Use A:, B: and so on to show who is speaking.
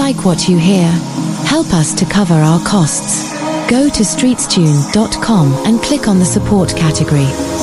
A: like what you hear? Help us to cover our costs. Go to streetstune.com and click on the support category.